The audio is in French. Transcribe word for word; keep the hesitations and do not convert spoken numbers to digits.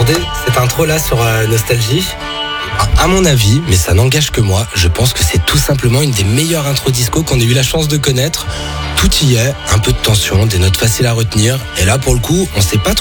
J'entendais cette intro là sur euh, Nostalgie. À mon avis, mais ça n'engage que moi, je pense que c'est tout simplement une des meilleures intros disco qu'on ait eu la chance de connaître. Tout y est, un peu de tension, des notes faciles à retenir. Et là, pour le coup, on sait pas trop